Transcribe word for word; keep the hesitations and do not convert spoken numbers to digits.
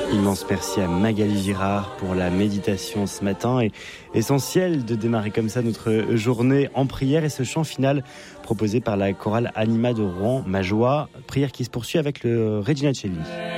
Immense merci à Magali Girard pour la méditation ce matin. Et essentiel de démarrer comme ça notre journée en prière et ce chant final proposé par la chorale Anima de Rouen, Ma Joie. Prière qui se poursuit avec le Regina Coeli.